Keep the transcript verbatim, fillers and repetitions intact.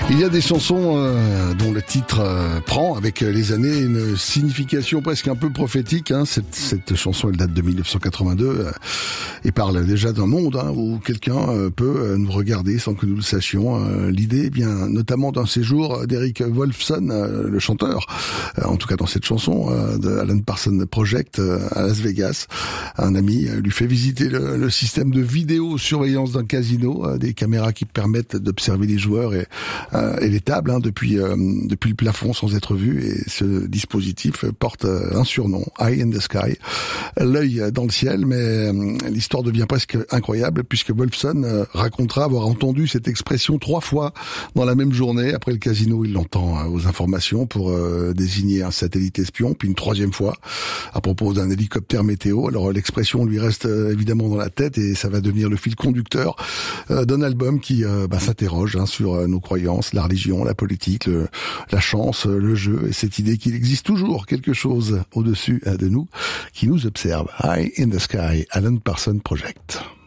Il y a des chansons euh, dont le titre euh, prend avec les années une signification presque un peu prophétique. Hein. Cette, cette chanson, elle date de mille neuf cent quatre-vingt-deux euh, et parle déjà d'un monde hein, où quelqu'un euh, peut euh, nous regarder sans que nous le sachions. Euh, L'idée vient notamment d'un séjour d'Eric Wolfson, euh, le chanteur, euh, en tout cas dans cette chanson, euh, de Alan Parsons Project euh, à Las Vegas. Un ami euh, lui fait visiter le, le système de vidéosurveillance d'un casino, euh, des caméras qui permettent d'observer les joueurs et euh, et les tables hein, depuis euh, depuis le plafond sans être vu, et ce dispositif porte un surnom, Eye in the Sky, l'œil dans le ciel. Mais euh, l'histoire devient presque incroyable puisque Wolfson euh, racontera avoir entendu cette expression trois fois dans la même journée. Après le casino, il l'entend hein, aux informations pour euh, désigner un satellite espion, puis une troisième fois à propos d'un hélicoptère météo. Alors l'expression lui reste euh, évidemment dans la tête et ça va devenir le fil conducteur euh, d'un album qui euh, bah, s'interroge hein, sur euh, nos croyances, la religion, la politique, le, la chance, le jeu, et cette idée qu'il existe toujours quelque chose au-dessus de nous qui nous observe. Eye in the Sky, Alan Parsons Project.